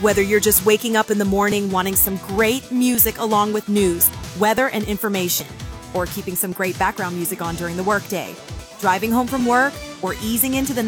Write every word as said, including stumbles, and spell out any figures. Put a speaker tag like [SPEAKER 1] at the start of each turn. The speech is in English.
[SPEAKER 1] Whether you're just waking up in the morning wanting some great music along with news, weather, and information, or keeping some great background music on during the workday, driving home from work, or easing into the